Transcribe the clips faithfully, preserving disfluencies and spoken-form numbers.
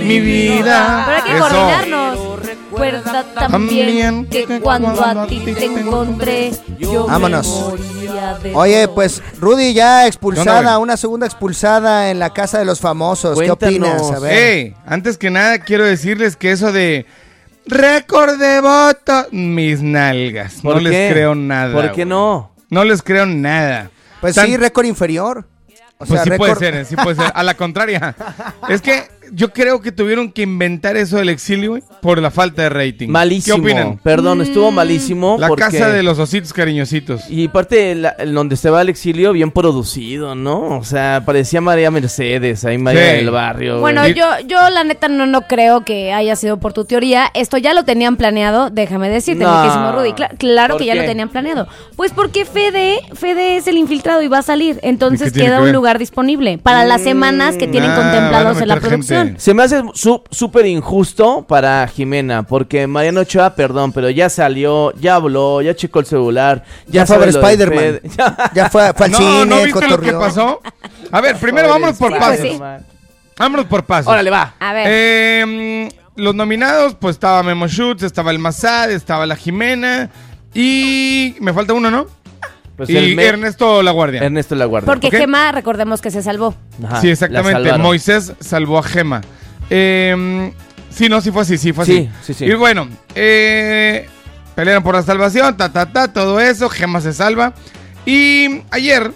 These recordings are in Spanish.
mi vida. Pero hay que Eso. coordinarnos. Recuerda también que cuando a ti te encontré, yo Vámonos. me moría de Oye, dolor. pues Rudy ya expulsada, güey? una segunda expulsada en la casa de los famosos. Cuéntanos. ¿Qué opinas? A ver. Hey, antes que nada quiero decirles que eso de récord de voto, mis nalgas, ¿Por no qué? les creo nada. ¿Por qué güey. no? No les creo nada. Pues Tan- sí, récord inferior. O Pues sea, sí récord- puede ser, eh, sí puede ser. A la contraria. Es que yo creo que tuvieron que inventar eso del exilio, güey, por la falta de rating. Malísimo. ¿Qué opinan? Perdón, estuvo malísimo. La porque... casa de los ositos cariñositos. Y parte, la- el donde se va al exilio, bien producido, ¿no? O sea, parecía María Mercedes, ahí María Sí. del Barrio. Bueno, güey. yo, yo la neta no, no creo que haya sido por tu teoría. Esto ya lo tenían planeado, déjame decirte, No. mi querísimo Rudy. Cla- claro ¿Por que ya qué? lo tenían planeado. Pues porque Fede, Fede es el infiltrado y va a salir. Entonces ¿Y qué tiene queda que un ver? lugar disponible para las semanas que tienen Ah, contemplados van a en la meter producción. gente. Se me hace su- súper injusto para Jimena, porque Mariano Ochoa, perdón, pero ya salió, ya habló, ya checó el celular, ya, Ya fue a ver sabe lo de Spider-Man. Fede. Ya- Ya fue, fue al No, cine, ¿no viste lo que cotorreó. pasó? A ver, primero vámonos por Sí, pasos. pues sí. Vámonos por pasos. Órale, va. A ver. Eh, mm, los nominados, pues estaba Memo Schutz, estaba el Mazad, estaba la Jimena y me falta uno, ¿no? Pues y el me- Ernesto Laguardia. Ernesto Laguardia. Porque ¿ok? Gema, recordemos que se salvó. Ajá, Sí, la exactamente. salvaron. Moisés salvó a Gema. Eh, sí, no, sí fue así, sí fue Sí, así. sí, sí. Y bueno, eh, pelearon por la salvación, ta, ta, ta, todo eso. Gema se salva. Y ayer,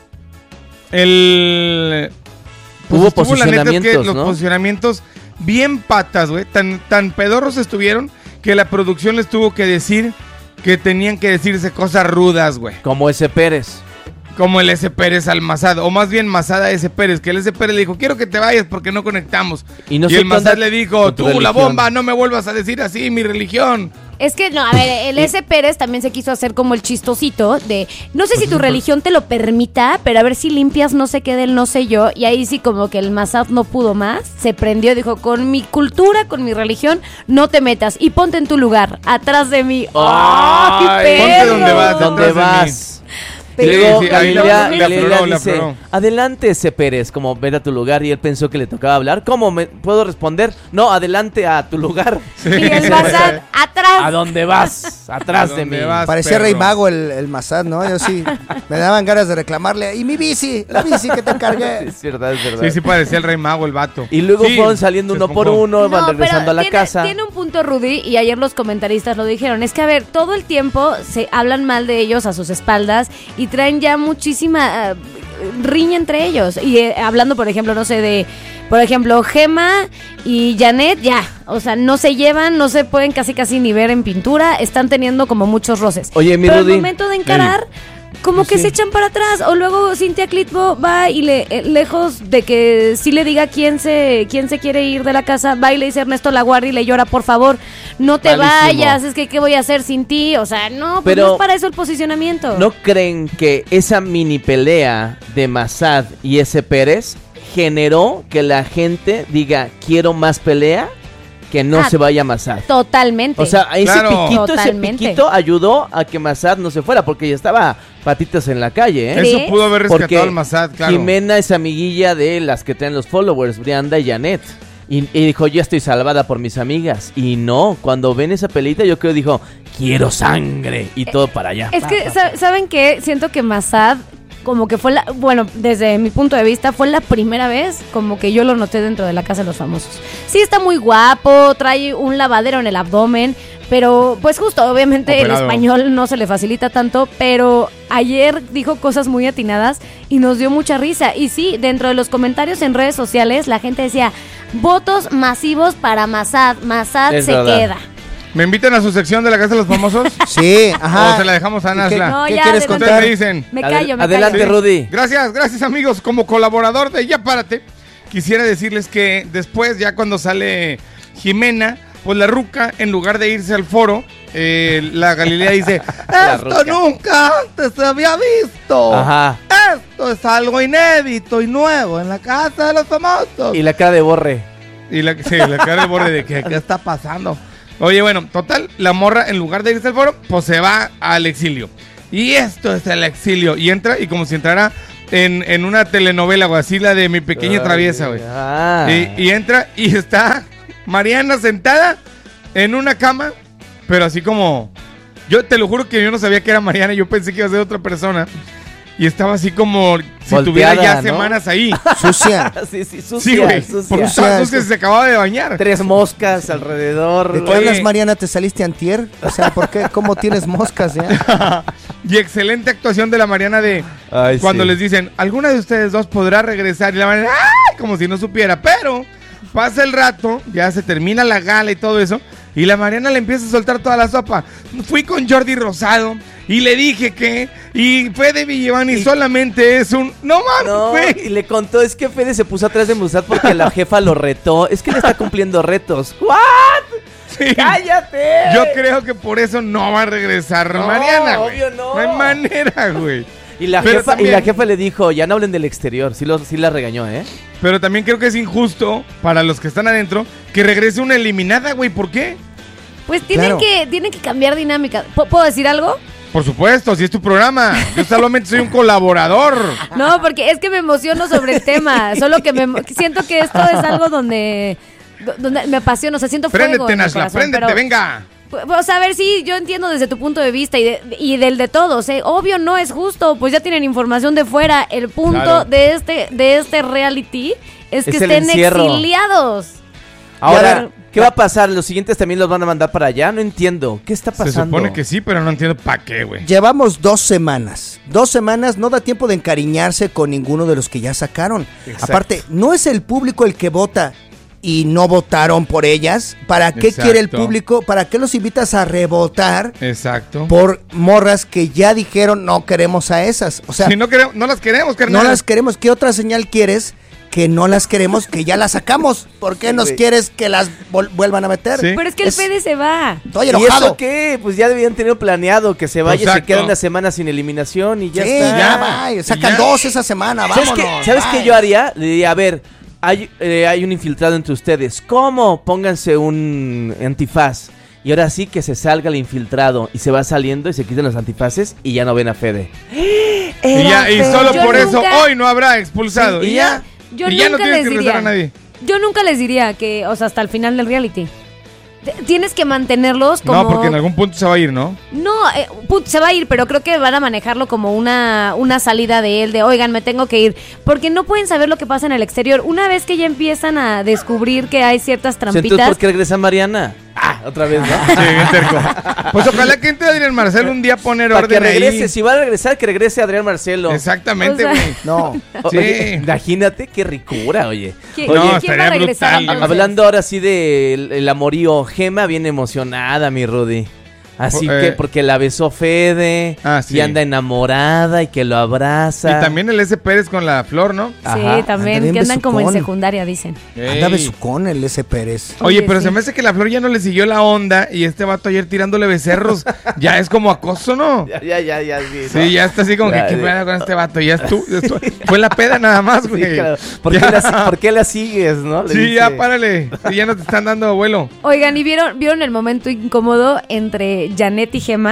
el... Hubo estuvo, la neta, es que posicionamientos, los ¿no? posicionamientos bien patas, güey. Tan, tan pedorros estuvieron que la producción les tuvo que decir que tenían que decirse cosas rudas, güey. Como ese Pérez. Como el S. Pérez al Mazad, o más bien Mazad a S. Pérez, que el S. Pérez le dijo, quiero que te vayas porque no conectamos. Y no sé el qué Mazad onda le dijo, con tu tú la religión". bomba, no me vuelvas a decir así, mi religión. Es que, no, a ver, el S. Pérez también se quiso hacer como el chistosito de, no sé si tu religión te lo permita, pero a ver si limpias no sé qué del no sé yo. Y ahí sí como que el Mazad no pudo más, se prendió, dijo, con mi cultura, con mi religión, no te metas y ponte en tu lugar, atrás de mí. ¡Ay, Ay, ponte perro! donde vas, ¿Dónde atrás de vas? Sí, Y luego sí, ahí la- Galilea, la Galilea afloró, la dice, afloró. adelante ese Pérez, como vete a tu lugar, y él pensó que le tocaba hablar. ¿Cómo me puedo responder? No, adelante a tu lugar. Sí. Y el Mazad, atrás. ¿A dónde vas? Atrás ¿A de mí. dónde vas? Parecía perro. Rey Mago el, el Mazad, ¿no? Yo sí, me daban ganas de reclamarle. Y mi bici, la bici que te encargué. Es verdad, es verdad. Sí, sí parecía el Rey Mago, el vato. Y luego Sí, fueron saliendo se uno por esponjó. uno, van No, regresando pero a la tiene, casa. tiene un punto Rudy y ayer los comentaristas lo dijeron. Es que, a ver, todo el tiempo se hablan mal de ellos a sus espaldas y traen ya muchísima eh, riña entre ellos. Y eh, hablando, por ejemplo, no sé, de, por ejemplo, Gema y Janet, ya, o sea, no se llevan, no se pueden casi casi ni ver en pintura, están teniendo como muchos roces. Oye, mi Pero Rudy. al momento de encarar... Como Pues que sí. se echan para atrás. O luego Cintia Clitbo va y le, eh, lejos de que sí le diga quién se, quién se quiere ir de la casa, va y le dice Ernesto Laguardia y le llora, por favor, no te Malísimo. vayas, es que qué voy a hacer sin ti. O sea, no, pues Pero no es para eso el posicionamiento. ¿No creen que esa mini pelea de Mazad y ese Pérez generó que la gente diga quiero más pelea? Que no Ah, se vaya Mazad. Totalmente. O sea, ese Claro. piquito, ese Totalmente. piquito ayudó a que Mazad no se fuera, porque ya estaba patitas en la calle, ¿eh? Eso ¿Sí? pudo haber Porque rescatado al Mazad, claro. Jimena es amiguilla de las que traen los followers, Brianda y Janet. Y, y dijo, ya estoy salvada por mis amigas. Y no, cuando ven esa pelita, yo creo dijo, quiero sangre. Y todo para allá. Es que, sa- ¿saben qué? Siento que Mazad, como que fue la, bueno, desde mi punto de vista, fue la primera vez como que yo lo noté dentro de la Casa de los Famosos. Sí está muy guapo, trae un lavadero en el abdomen, pero pues justo, obviamente Operado. el español no se le facilita tanto, pero ayer dijo cosas muy atinadas y nos dio mucha risa. Y sí, dentro de los comentarios en redes sociales, la gente decía, votos masivos para Mazad, Mazad Es se verdad. queda. ¿Me invitan a su sección de la Casa de los Famosos? Sí, ajá. ¿O se la dejamos a ¿Y qué- Nasla? No, ¿Qué ya, quieres adelante. contar? ¿Ustedes me dicen? Me Adel- callo, me Adelante, callo. Rudy. Gracias, gracias amigos. Como colaborador de Ya Párate, quisiera decirles que después, ya cuando sale Jimena, pues la ruca, en lugar de irse al foro, eh, la Galilea dice, La esto ruca. nunca antes se había visto. Ajá. Esto es algo inédito y nuevo en la Casa de los Famosos. Y la cara de Borre. Y la, sí, la cara de borde de que qué está pasando. Oye, bueno, total, la morra, en lugar de irse al foro, pues se va al exilio. Y esto es el exilio. Y entra, y como si entrara en, en una telenovela, güey, así la de Mi Pequeña Ay, Traviesa, güey. ah. Y, y entra y está Mariana sentada en una cama, pero así como... Yo te lo juro que yo no sabía que era Mariana, yo pensé que iba a ser otra persona. Y estaba así como si Volteada, tuviera ya ¿no? semanas ahí. Sucia. Sí, sí, sucia, Sí, güey. sucia. Porque estaba sucia, se acababa de bañar. Tres moscas alrededor. ¿De qué Oye. hablas, Mariana? ¿Te saliste antier? O sea, ¿por qué? ¿Cómo tienes moscas ya? Y excelente actuación de la Mariana de Ay, cuando sí. les dicen, ¿alguna de ustedes dos podrá regresar? Y la Mariana, ¡ay! Como si no supiera. Pero pasa el rato, ya se termina la gala y todo eso, y la Mariana le empieza a soltar toda la sopa. Fui con Jordi Rosado y le dije que, y Fede Villevani Y- solamente es un... No mames, No, güey. y le contó, es que Fede se puso atrás de Musat porque la jefa lo retó. Es que le está cumpliendo retos. ¿What? Sí. ¡Cállate! Yo creo que por eso no va a regresar No, Mariana, güey. obvio no. No hay manera, güey. Y la, Pero jefa, también- y la jefa le dijo, ya no hablen del exterior. Sí, lo, sí la regañó, ¿eh? Pero también creo que es injusto para los que están adentro que regrese una eliminada, güey. ¿Por qué? Pues tienen, Claro. que, tienen que cambiar dinámica. ¿P- ¿Puedo decir algo? Por supuesto, si es tu programa. Yo solamente soy un colaborador. No, porque es que me emociono sobre el tema. Solo que me emo- siento que esto es algo donde, donde me apasiona. O sea, siento fuego Préndete, en mi Nashla, corazón, préndete, pero- venga. Pues a ver, sí, yo entiendo desde tu punto de vista y, de- y del de todos, ¿eh? Obvio no es justo, pues ya tienen información de fuera. El punto Claro. de este de este reality es que Es el estén encierro. exiliados. Ahora, ver, ¿qué va a pasar? ¿Los siguientes también los van a mandar para allá? No entiendo. ¿Qué está Se pasando? supone que sí, pero no entiendo para qué, güey. Llevamos dos semanas. Dos semanas, no da tiempo de encariñarse con ninguno de los que ya sacaron. Exacto. Aparte, no es el público el que vota y no votaron por ellas. ¿Para qué Exacto. quiere el público? ¿Para qué los invitas a revotar Exacto. por morras que ya dijeron no queremos a esas? O sea, Si no queremos, no las queremos, carnal. no las queremos. ¿Qué otra señal quieres? Que no las queremos, que ya las sacamos. ¿Por qué nos Sí. quieres que las vol- vuelvan a meter? Sí. Pero es que el Es- Fede se va. Estoy ¿Y enojado. eso qué? Pues ya debían tener planeado que se vaya, se Exacto. queda una semana sin eliminación y ya sí, está. ya va. Sacan Ya. dos esa semana, ¿Sabes vámonos. qué, ¿sabes qué bye. yo haría? Le diría, a ver, hay, eh, hay un infiltrado entre ustedes. ¿Cómo? Pónganse un antifaz. Y ahora sí que se salga el infiltrado y se va saliendo y se quiten los antifaces y ya no ven a Fede. Y, ya, y Fede. solo Yo por eso nunca- hoy no habrá expulsado. Sí, y ya. Yo y ya no nunca tienes les que regresar diría. a nadie. Yo nunca les diría que, o sea, hasta el final del reality. T- Tienes que mantenerlos como... No, porque en algún punto se va a ir, ¿no? No, eh, put, se va a ir, pero creo que van a manejarlo como una, una salida de él, de oigan, me tengo que ir. Porque no pueden saber lo que pasa en el exterior. Una vez que ya empiezan a descubrir que hay ciertas Entonces, trampitas... ¿por qué regresa Mariana? Ah, otra vez, ¿no? Sí, bien terco. Pues ojalá que entre Adrián Marcelo un día a poner Para que orden regrese, ahí. si va a regresar, que regrese Adrián Marcelo. Exactamente, O sea, güey. No. Sí. Oye, imagínate qué ricura, oye. ¿Quién, No, quién va estaría a regresar brutal. entonces? Hablando ahora sí del el amorío, Gema bien emocionada, mi Rudy. Así Eh. que porque la besó Fede Ah, sí. y anda enamorada y que lo abraza. Y también el S. Pérez con la flor, ¿no? Sí, Ajá. también, Anda bien que andan como en besucón. secundaria, dicen. Anda Ey. besucón el ese Pérez. Oye, Oye, pero sí. se me hace que la flor ya no le siguió la onda y este vato ayer tirándole becerros. Ya es como acoso, ¿no? Ya, ya, ya, ya. Sí, Sí, ya está así como que Ya, qué de- pedo con este vato. Ya es tú, es tú. Fue la peda nada más, Sí, güey. claro. ¿Por, Ya. qué la, si- por qué la sigues, no? Le Sí, dice. ya párale. Sí, ya no te están dando vuelo. Oigan, ¿y vieron, vieron el momento incómodo entre Janet y Gema?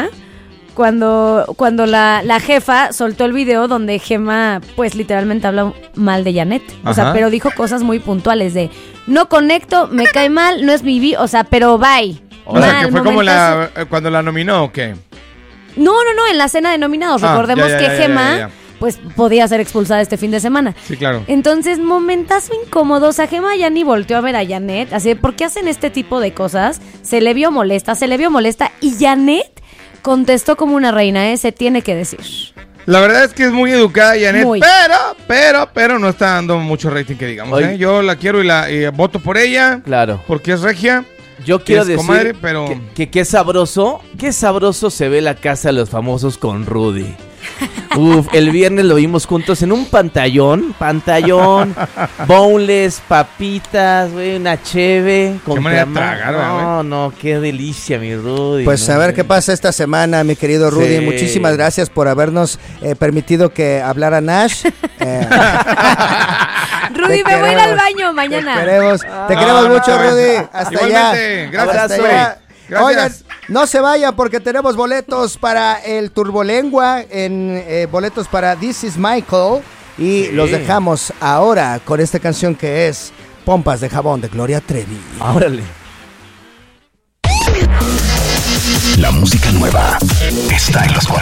Cuando, cuando la, la jefa soltó el video donde Gema, pues literalmente habla mal de Janet. O sea, Ajá. pero dijo cosas muy puntuales de no conecto, me cae mal, no es mi vi, o sea, pero bye. O sea, Mal, que fue como momentazo. la eh, cuando la nominó, ¿o qué? No, no, no, en la cena de nominados. Ah, Recordemos ya, ya, que ya, ya, Gema, ya, ya. pues, podía ser expulsada este fin de semana. Sí, claro. Entonces, momentazo incómodo. O sea, Gema ya ni volteó a ver a Janet. Así de, ¿por qué hacen este tipo de cosas? Se le vio molesta, se le vio molesta. Y Janet contestó como una reina, ¿eh? Se tiene que decir. La verdad es que es muy educada, Janet, Muy. pero, pero, pero no está dando mucho rating que digamos, Oye. ¿eh? Yo la quiero y la y voto por ella, Claro. porque es regia. Yo quiero es decir comadre, pero- que, que qué sabroso, qué sabroso se ve la casa de los famosos con Rudy. Uf, el viernes lo vimos juntos en un pantallón, pantallón, boneless, papitas, güey, una cheve. con manera de crema- tragar, ¿verdad, No, no, qué delicia, mi Rudy. Pues ¿no? a ver qué pasa esta semana, mi querido Rudy. Sí. Muchísimas gracias por habernos eh, permitido que hablara Nash. Eh, Rudy, Te me voy a ir al queremos, baño te mañana. queremos, te No, queremos no, mucho, no, Rudy. no. Hasta Igualmente, allá. gracias, Hasta güey. allá. Gracias. Oigan, no se vayan porque tenemos boletos para el Turbolengua, en eh, boletos para This is Michael. Y Sí. los dejamos ahora con esta canción que es Pompas de Jabón de Gloria Trevi. Órale. La música nueva está en los cuarenta.